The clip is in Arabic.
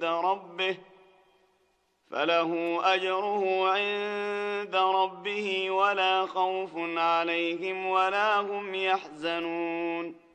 عند ربه فله أجره عند ربه ولا خوف عليهم ولا هم يحزنون